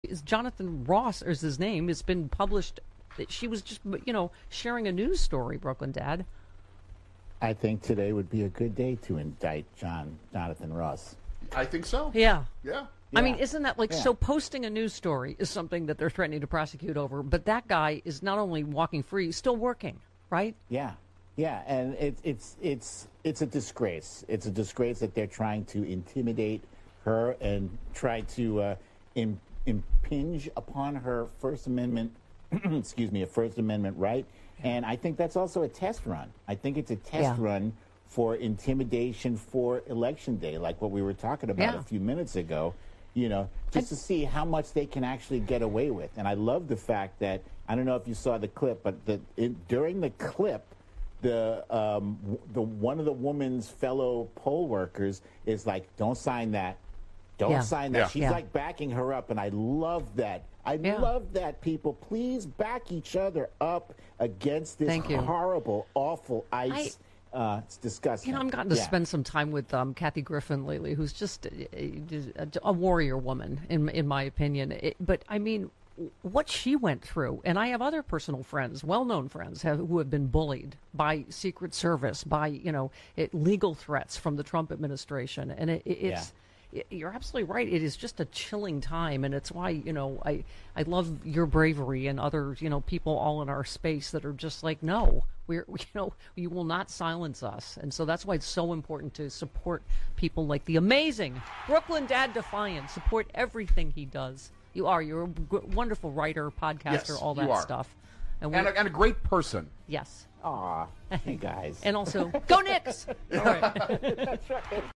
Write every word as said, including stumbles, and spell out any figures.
is Jonathan Ross, or is his name, has been published. She was just, you know, sharing a news story, Brooklyn Dad. I think today would be a good day to indict John Jonathan Ross. I think so. Yeah. Yeah. I Yeah. mean, isn't that like, Yeah. so posting a news story is something that they're threatening to prosecute over, but that guy is not only walking free, he's still working, right? Yeah, yeah, and it's it's it's it's a disgrace. It's a disgrace that they're trying to intimidate her and try to uh, im- impinge upon her First Amendment, excuse me, a First Amendment right. And I think that's also a test run. I think it's a test Yeah. run for intimidation for Election Day, like what we were talking about Yeah. a few minutes ago. You know, just to see how much they can actually get away with. And I love the fact that, I don't know if you saw the clip, but the, it, during the clip, the um, w- the one of the woman's fellow poll workers is like, don't sign that. Don't Yeah. sign that. Yeah. She's Yeah. like backing her up, and I love that. I Yeah. love that, people. Please back each other up against this Thank you. horrible, awful ICE. Uh, it's disgusting. You know, I've gotten to Yeah. spend some time with um, Kathy Griffin lately, who's just a, a, a warrior woman, in in my opinion. It, but I mean, what she went through, and I have other personal friends, well-known friends, have, who have been bullied by Secret Service, by you know, it, legal threats from the Trump administration, and it, it, it's. You're absolutely right. It is just a chilling time, and it's why, you know, I, I love your bravery and other, you know, people all in our space that are just like, no, we're, you know, you will not silence us. And so that's why it's so important to support people like the amazing Brooklyn Dad Defiant. Support everything he does. You are. You're a g- wonderful writer, podcaster, Yes, all you that are. stuff. And, we, And a, and a great person. yes. Aw, hey guys. And also, go Knicks! All right.